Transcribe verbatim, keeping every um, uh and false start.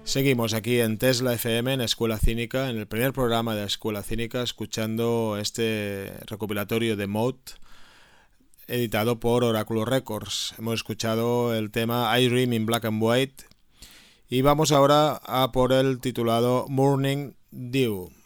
Seguimos aquí en Tesla F M, en Escuela Cínica, en el primer programa de Escuela Cínica, escuchando este recopilatorio de Mode, editado por Oráculo Records. Hemos escuchado el tema I Dream in Black and White y vamos ahora a por el titulado Morning Dew.